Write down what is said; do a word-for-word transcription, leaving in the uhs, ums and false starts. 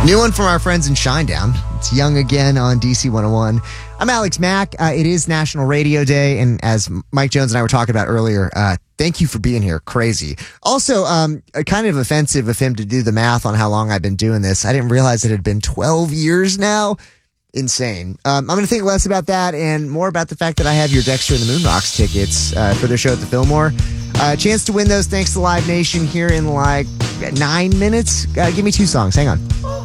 New one from our friends in Shinedown. It's Young Again on D C one oh one. I'm Alex Mack. Uh, it is National Radio Day, and as Mike Jones and I were talking about earlier, uh, thank you for being here. Crazy. Also, um, kind of offensive of him to do the math on how long I've been doing this. I didn't realize it had been twelve years now. Insane. Um, I'm going to think less about that and more about the fact that I have your Dexter and the Moonrocks tickets uh, for their show at the Fillmore. A uh, chance to win those thanks to Live Nation here in like nine minutes. Uh, give me two songs. Hang on.